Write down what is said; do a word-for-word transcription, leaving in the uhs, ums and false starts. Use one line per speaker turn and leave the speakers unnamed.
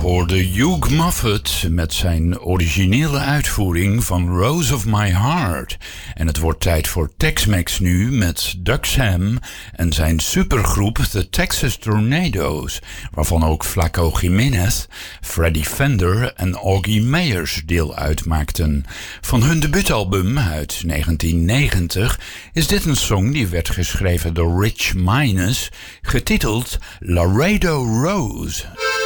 hoorde Hugh Moffat met zijn originele uitvoering van Rose of My Heart. En het wordt tijd voor Tex-Mex nu met Doug Sam en zijn supergroep The Texas Tornadoes, waarvan ook Flaco Jiménez, Freddie Fender en Augie Meyers deel uitmaakten. Van hun debuutalbum uit negentien negentig is dit een song die werd geschreven door Rich Minus, getiteld Laredo Rose.